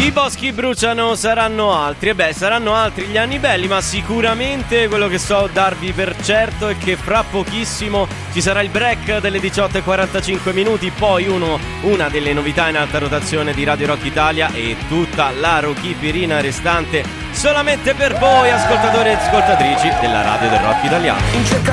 I boschi bruciano, saranno altri. E saranno altri gli anni belli, ma sicuramente quello che so darvi per certo è che fra pochissimo ci sarà il break delle 18:45 minuti, poi una delle novità in alta rotazione di Radio Rock Italia e tutta la rockipirina restante solamente per voi, ascoltatori e ascoltatrici della Radio del Rock Italiano.